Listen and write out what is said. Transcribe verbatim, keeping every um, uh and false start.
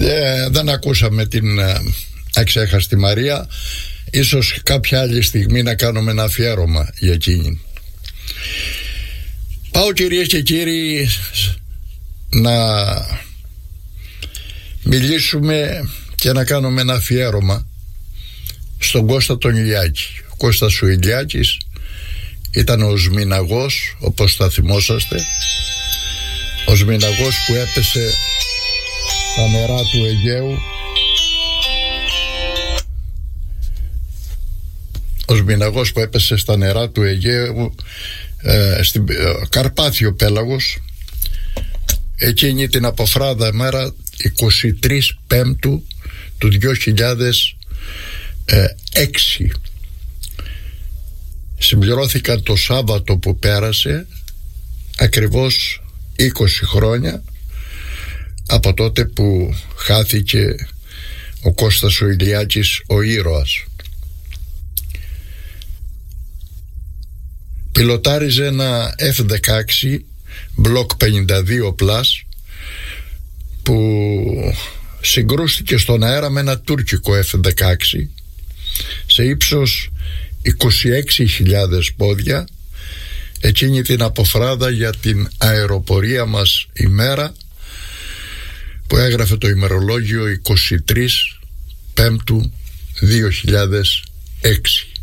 ε, δεν ακούσαμε την ε, αξέχαστη Μαρία. Ίσως κάποια άλλη στιγμή να κάνουμε ένα αφιέρωμα για εκείνη. Πάω, κυρίες και κύριοι, να μιλήσουμε και να κάνουμε ένα αφιέρωμα στον Κώστα τον Ηλιάκη. Ο Κώστας ο Ηλιάκης ήταν ο Σμηναγός, όπως θα θυμόσαστε, ο Σμηναγός που έπεσε στα νερά του Αιγαίου, ο Σμηναγός που έπεσε στα νερά του Αιγαίου ε, στην ε, Καρπάθιο πέλαγος, εκείνη την αποφράδα μέρα εικοστή τρίτη Πέμπτου του δύο χιλιάδες έξι. Συμπληρώθηκαν το Σάββατο που πέρασε ακριβώς είκοσι χρόνια από τότε που χάθηκε ο Κώστας ο Ηλιάκης, ο ήρωας. Πιλοτάριζε ένα εφ δεκαέξι Block πενήντα δύο πλας που συγκρούστηκε στον αέρα με ένα τουρκικό εφ δεκαέξι σε ύψος είκοσι έξι χιλιάδες πόδια, εκείνη την αποφράδα για την αεροπορία μας ημέρα που έγραφε το ημερολόγιο εικοστή τρίτη Πέμπτου δύο χιλιάδες έξι.